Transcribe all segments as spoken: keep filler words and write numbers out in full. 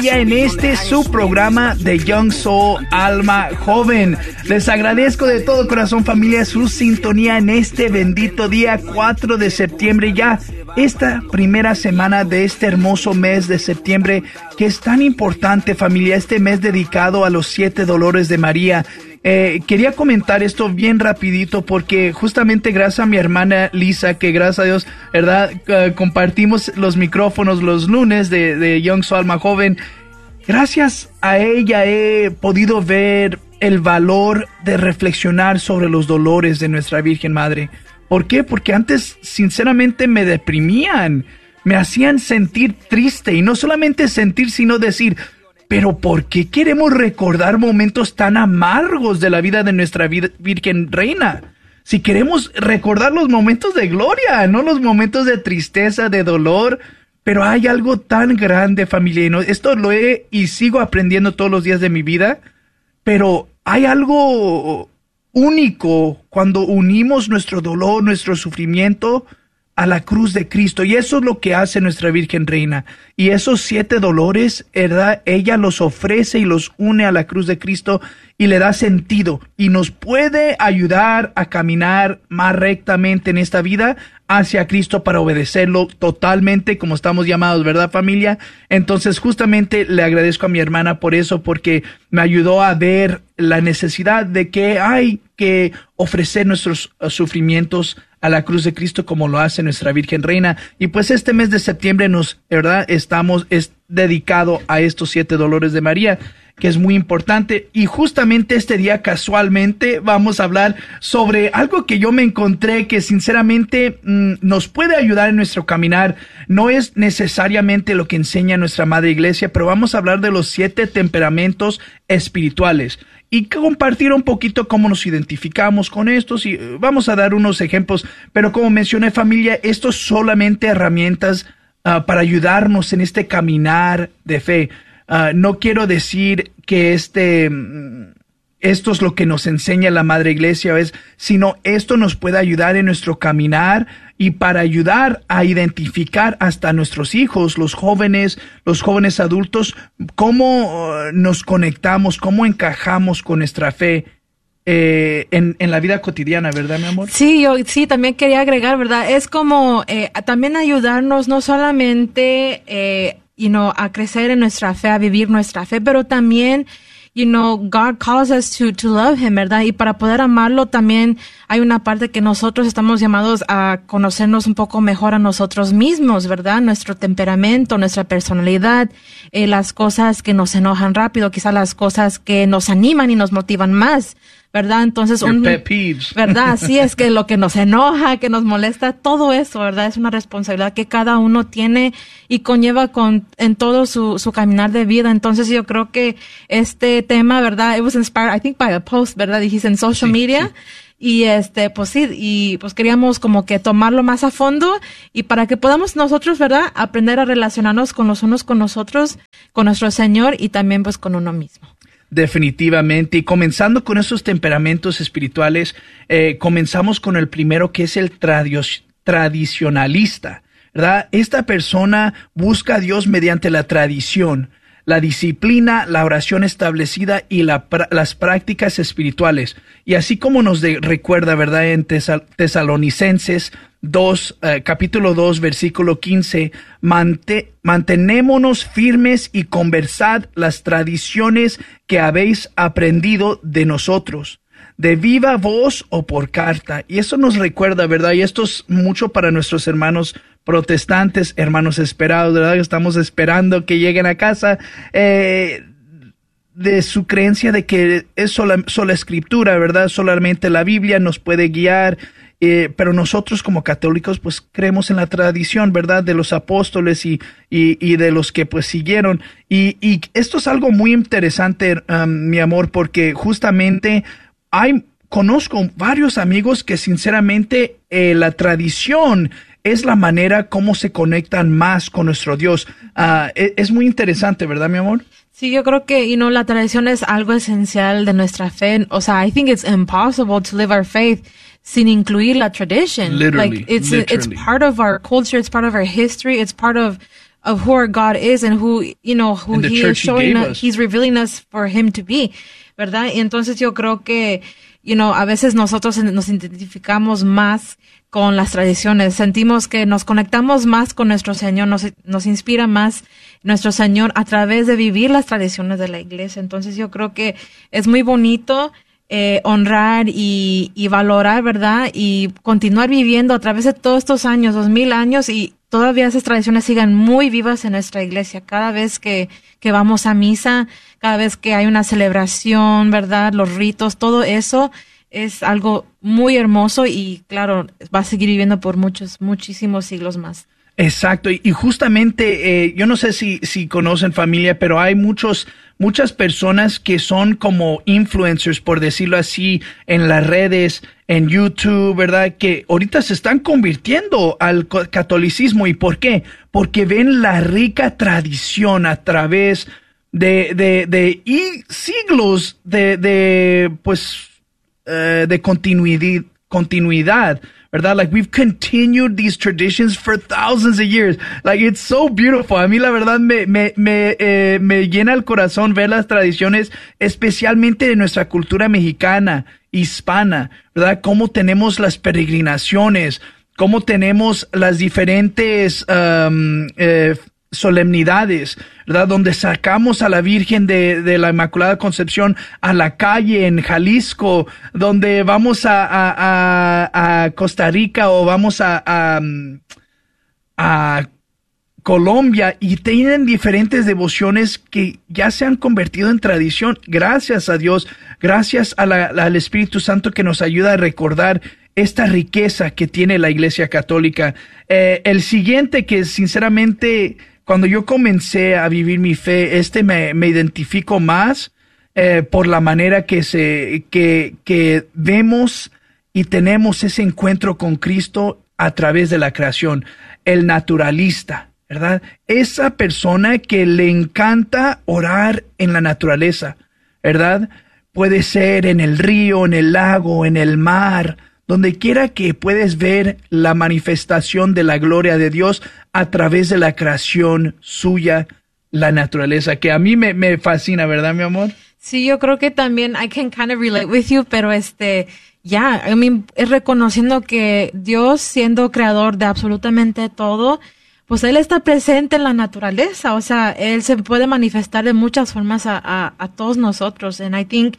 En este su programa de Young Soul, Alma Joven. Les agradezco de todo corazón, familia, su sintonía en este bendito día cuatro de septiembre, ya esta primera semana de este hermoso mes de septiembre, que es tan importante, familia, este mes dedicado a los siete dolores de María. Eh, quería comentar esto bien rapidito porque justamente gracias a mi hermana Lisa, que gracias a Dios, ¿verdad? Uh, compartimos los micrófonos los lunes de, de Young Soul Alma Joven. Gracias a ella he podido ver el valor de reflexionar sobre los dolores de nuestra Virgen Madre. ¿Por qué? Porque antes sinceramente me deprimían, me hacían sentir triste, y no solamente sentir, sino decir, pero ¿por qué queremos recordar momentos tan amargos de la vida de nuestra vir- Virgen Reina? Si queremos recordar los momentos de gloria, no los momentos de tristeza, de dolor. Pero hay algo tan grande, familia, y no, esto lo he y sigo aprendiendo todos los días de mi vida, pero hay algo único cuando unimos nuestro dolor, nuestro sufrimiento a la cruz de Cristo, y eso es lo que hace nuestra Virgen Reina. Y esos siete dolores, ¿verdad? Ella los ofrece y los une a la cruz de Cristo y le da sentido, y nos puede ayudar a caminar más rectamente en esta vida hacia Cristo para obedecerlo totalmente como estamos llamados, ¿verdad, familia? Entonces justamente le agradezco a mi hermana por eso, porque me ayudó a ver la necesidad de que hay que ofrecer nuestros uh, sufrimientos a la cruz de Cristo como lo hace nuestra Virgen Reina. Y pues este mes de septiembre nos, ¿verdad? Estamos es dedicado a estos siete dolores de María, que es muy importante. Y justamente este día, casualmente, vamos a hablar sobre algo que yo me encontré que sinceramente mmm, nos puede ayudar en nuestro caminar. No es necesariamente lo que enseña nuestra Madre Iglesia, pero vamos a hablar de los siete temperamentos espirituales y compartir un poquito cómo nos identificamos con estos, y vamos a dar unos ejemplos. Pero como mencioné, familia, estos solamente herramientas uh, para ayudarnos en este caminar de fe. Uh, no quiero decir que este, esto es lo que nos enseña la Madre Iglesia, ¿ves? Sino esto nos puede ayudar en nuestro caminar y para ayudar a identificar hasta nuestros hijos, los jóvenes, los jóvenes adultos, cómo uh, nos conectamos, cómo encajamos con nuestra fe eh, en, en la vida cotidiana, ¿verdad, mi amor? Sí, yo sí también quería agregar, ¿verdad? Es como eh, también ayudarnos no solamente eh, you know, a crecer en nuestra fe, a vivir nuestra fe, pero también, you know, God calls us to, to love Him, ¿verdad? Y para poder amarlo también hay una parte que nosotros estamos llamados a conocernos un poco mejor a nosotros mismos, ¿verdad? Nuestro temperamento, nuestra personalidad, eh, las cosas que nos enojan rápido, quizás las cosas que nos animan y nos motivan más, ¿verdad? Entonces, Your un, pet peeves. ¿verdad? Sí, es que lo que nos enoja, que nos molesta, todo eso, ¿verdad? Es una responsabilidad que cada uno tiene y conlleva con, en todo su, su caminar de vida. Entonces, yo creo que este tema, ¿verdad? It was inspired, I think, by a post, ¿verdad? Dijiste en social Sí, media. sí. Y este, pues sí, y pues queríamos como que tomarlo más a fondo y para que podamos nosotros, ¿verdad? Aprender a relacionarnos con los unos con nosotros, con nuestro Señor y también pues con uno mismo. Definitivamente, y comenzando con esos temperamentos espirituales, eh, comenzamos con el primero, que es el tradios, tradicionalista, ¿verdad? Esta persona busca a Dios mediante la tradición, la disciplina, la oración establecida y la, las prácticas espirituales. Y así como nos de, recuerda, ¿verdad? En Tesal, Tesalonicenses dos, eh, capítulo dos, versículo quince, mante, mantenémonos firmes y conversad las tradiciones que habéis aprendido de nosotros, de viva voz o por carta. Y eso nos recuerda, ¿verdad? Y esto es mucho para nuestros hermanos protestantes, hermanos esperados, ¿verdad? Estamos esperando que lleguen a casa, eh, de su creencia de que es sola, sola escritura, ¿verdad? Solamente la Biblia nos puede guiar. Eh, pero nosotros como católicos pues creemos en la tradición, ¿verdad? De los apóstoles y, y, y de los que pues siguieron. Y, y esto es algo muy interesante, um, mi amor, porque justamente hay, conozco varios amigos que sinceramente eh, la tradición es la manera como se conectan más con nuestro Dios. Uh, es, es muy interesante, ¿verdad, mi amor? Sí, yo creo que, you know, la tradición es algo esencial de nuestra fe. O sea, I think it's impossible to live our faith sin incluir la tradition. Literally, like it's literally. it's part of our culture, it's part of our history, it's part of of who our God is and who, you know, who And the he is church he showing gave us, us. he's revealing us for him to be, ¿verdad? Y entonces yo creo que, you know, a veces nosotros nos identificamos más con las tradiciones, sentimos que nos conectamos más con nuestro Señor, nos, nos inspira más nuestro Señor a través de vivir las tradiciones de la iglesia. Entonces yo creo que es muy bonito eh, honrar y, y valorar, ¿verdad? Y continuar viviendo a través de todos estos años, dos mil años, y todavía esas tradiciones sigan muy vivas en nuestra iglesia. Cada vez que, que vamos a misa, cada vez que hay una celebración, ¿verdad? Los ritos, todo eso es algo muy hermoso y, claro, va a seguir viviendo por muchos, muchísimos siglos más. Exacto, y, y justamente, eh, yo no sé si, si conocen, familia, pero hay muchos, muchas personas que son como influencers, por decirlo así, en las redes, en YouTube, ¿verdad? Que ahorita se están convirtiendo al catolicismo. ¿Y por qué? Porque ven la rica tradición a través de, de, de y siglos de, de pues, uh, de continuidad, continuidad. ¿Verdad? Like, we've continued these traditions for thousands of years. Like, it's so beautiful. A mí, la verdad, me, me, me, eh, me llena el corazón ver las tradiciones, especialmente de nuestra cultura mexicana, hispana, ¿verdad? Cómo tenemos las peregrinaciones, cómo tenemos las diferentes um, eh, solemnidades, ¿verdad? Donde sacamos a la Virgen de, de la Inmaculada Concepción a la calle en Jalisco, donde vamos a, a, a, a Costa Rica o vamos a, a, a Colombia y tienen diferentes devociones que ya se han convertido en tradición. Gracias a Dios, gracias a la, al Espíritu Santo que nos ayuda a recordar esta riqueza que tiene la Iglesia Católica. Eh, el siguiente, que sinceramente, cuando yo comencé a vivir mi fe, este me, me identifico más eh, por la manera que se que, que vemos y tenemos ese encuentro con Cristo a través de la creación. El naturalista, ¿verdad? Esa persona que le encanta orar en la naturaleza, ¿verdad? Puede ser en el río, en el lago, en el mar, donde quiera que puedes ver la manifestación de la gloria de Dios a través de la creación suya, la naturaleza, que a mí me, me fascina, ¿verdad, mi amor? Sí, yo creo que también I can kind of relate with you, pero este, ya, yeah, I mean, es reconociendo que Dios, siendo creador de absolutamente todo, pues Él está presente en la naturaleza, o sea, Él se puede manifestar de muchas formas a, a, a todos nosotros, and I think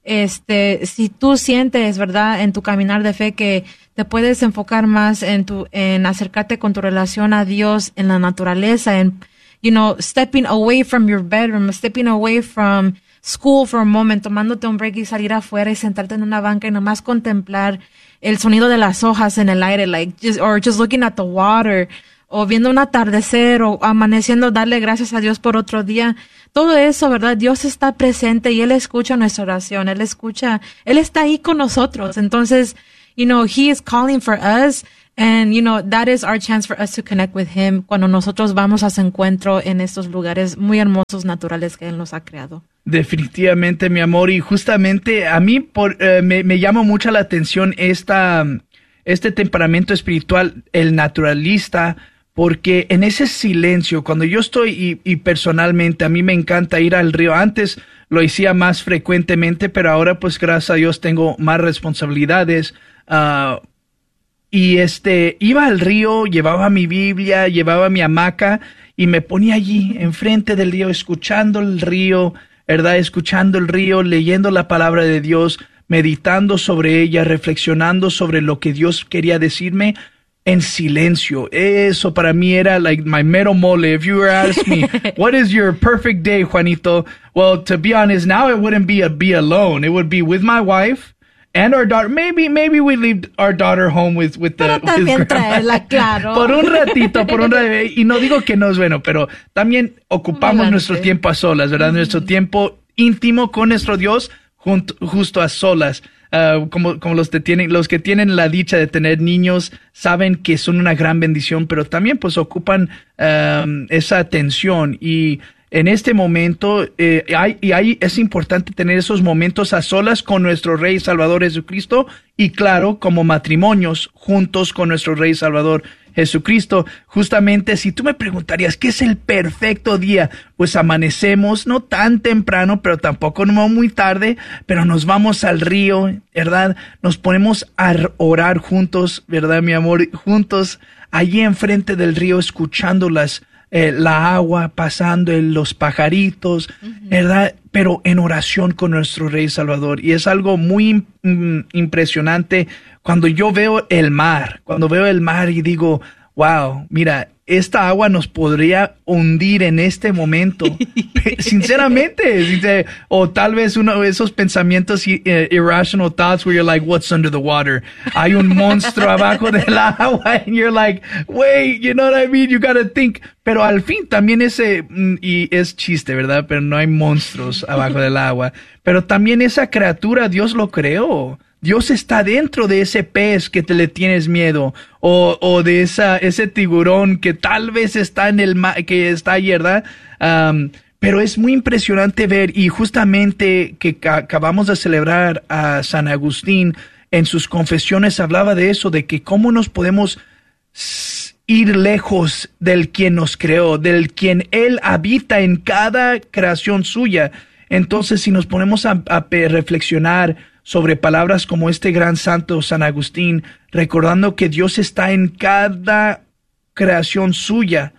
Este, si tú sientes, ¿verdad?, en tu caminar de fe que te puedes enfocar más en tu, en acercarte con tu relación a Dios en la naturaleza, en, you know, stepping away from your bedroom, stepping away from school for a moment, tomándote un break y salir afuera y sentarte en una banca y nomás contemplar el sonido de las hojas en el aire, like, just, or just looking at the water, o viendo un atardecer, o amaneciendo, darle gracias a Dios por otro día. Todo eso, ¿verdad? Dios está presente y Él escucha nuestra oración. Él escucha, Él está ahí con nosotros. Entonces, you know, He is calling for us, and, you know, that is our chance for us to connect with Him cuando nosotros vamos a su encuentro en estos lugares muy hermosos, naturales que Él nos ha creado. Definitivamente, mi amor, y justamente a mí por, eh, me, me llama mucho la atención esta, este temperamento espiritual, el naturalista, porque en ese silencio, cuando yo estoy, y, y personalmente a mí me encanta ir al río, antes lo hacía más frecuentemente, pero ahora pues gracias a Dios tengo más responsabilidades, uh, y este, iba al río, llevaba mi Biblia, llevaba mi hamaca, y me ponía allí enfrente del río, escuchando el río, ¿verdad? Escuchando el río, leyendo la palabra de Dios, meditando sobre ella, reflexionando sobre lo que Dios quería decirme, en silencio. Eso para mí era like my mero mole. If you were asking me, what is your perfect day, Juanito? Well, to be honest, now it wouldn't be a be alone. It would be with my wife and our daughter. Maybe, maybe we leave our daughter home with, with the, pero también with traerla, claro. Por un ratito, por un ratito. Y no digo que no es bueno, pero también ocupamos Adelante. Nuestro tiempo a solas, ¿verdad? Mm-hmm. Nuestro tiempo íntimo con nuestro Dios, junto, justo a solas. Uh, como, como los que tienen, los que tienen la dicha de tener niños saben que son una gran bendición, pero también pues ocupan um, esa atención, y en este momento eh, hay, y hay, es importante tener esos momentos a solas con nuestro Rey y Salvador Jesucristo, y claro, como matrimonios juntos con nuestro Rey y Salvador Jesucristo. Justamente, si tú me preguntarías, ¿qué es el perfecto día? Pues amanecemos, no tan temprano, pero tampoco no muy tarde, pero nos vamos al río, ¿verdad? Nos ponemos a orar juntos, ¿verdad, mi amor? Juntos, allí enfrente del río, escuchando las, eh, la agua pasando, en los pajaritos, uh-huh. ¿verdad? Pero en oración con nuestro Rey Salvador. Y es algo muy mm, impresionante cuando yo veo el mar, cuando veo el mar y digo, wow, mira, esta agua nos podría hundir en este momento. Sinceramente, o tal vez uno de esos pensamientos uh, irrational thoughts where you're like, what's under the water? Hay un monstruo abajo del agua and you're like, wait, you know what I mean? You gotta think. Pero al fin también ese, y es chiste, ¿verdad? Pero no hay monstruos abajo del agua. Pero también esa criatura Dios lo creó. Dios está dentro de ese pez que te le tienes miedo, o, o de esa, ese tiburón que tal vez está en el mar, que está ahí, ¿verdad? Um, pero es muy impresionante ver, y justamente que ca- acabamos de celebrar a San Agustín, en sus confesiones hablaba de eso, de que cómo nos podemos ir lejos del quien nos creó, del quien Él habita en cada creación suya. Entonces, si nos ponemos a, a reflexionar sobre palabras como este gran santo San Agustín, recordando que Dios está en cada creación suya,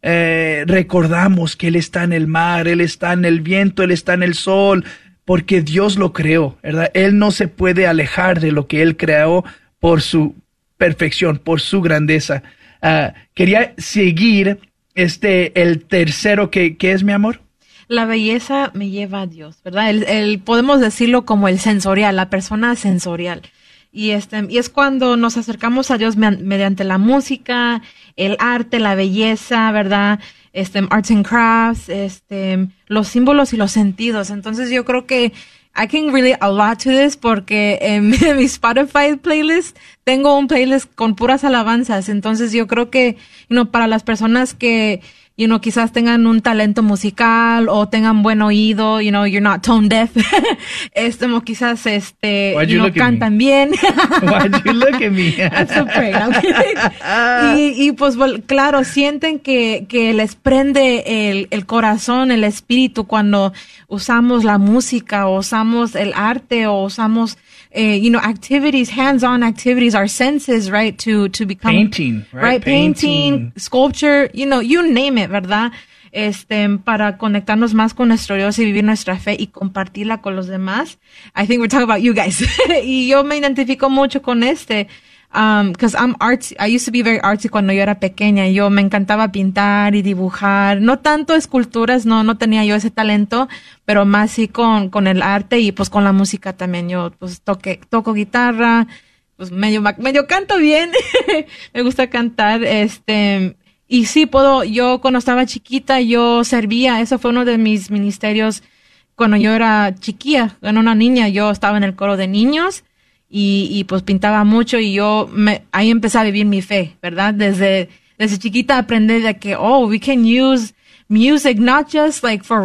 eh, recordamos que Él está en el mar, Él está en el viento, Él está en el sol, porque Dios lo creó, ¿verdad? Él no se puede alejar de lo que Él creó por su perfección, por su grandeza. Uh, quería seguir este, el tercero, que, ¿qué es, mi amor? La belleza me lleva a Dios, ¿verdad? El, el, podemos decirlo como el sensorial, la persona sensorial. Y este, y es cuando nos acercamos a Dios me, mediante la música, el arte, la belleza, ¿verdad? Este, arts and crafts, este, los símbolos y los sentidos. Entonces yo creo que I can relate a lot to this porque en mi Spotify playlist tengo un playlist con puras alabanzas. Entonces yo creo que, you know, para las personas que, you know, quizás tengan un talento musical o tengan buen oído, you know, you're not tone deaf. este, o quizás, este, Why'd you you know, look at cantan me? bien. Why'd you look at me? I'm so afraid. I'm kidding. y, y pues, claro, sienten que, que les prende el, el corazón, el espíritu cuando usamos la música o usamos el arte o usamos Uh, you know, activities, hands-on activities, our senses, right, to, to become... Painting, right? Right, painting, painting, sculpture, you know, you name it, ¿verdad? Este, para conectarnos más con nuestro Dios y vivir nuestra fe y compartirla con los demás. I think we're talking about you guys. Y yo me identifico mucho con este, um, cause I'm artsy. I used to be very artsy cuando yo era pequeña. Yo me encantaba pintar y dibujar. No tanto esculturas, no, no tenía yo ese talento, pero más sí con, con el arte y pues con la música también. Yo pues toque, toco guitarra, pues medio, medio canto bien. Me gusta cantar, este, y sí puedo, yo cuando estaba chiquita yo servía, eso fue uno de mis ministerios cuando yo era chiquilla, cuando una niña, yo estaba en el coro de niños y, y pues pintaba mucho y yo me, ahí empecé a vivir mi fe, ¿verdad? Desde, desde chiquita aprendí de que, oh, we can use music not just like for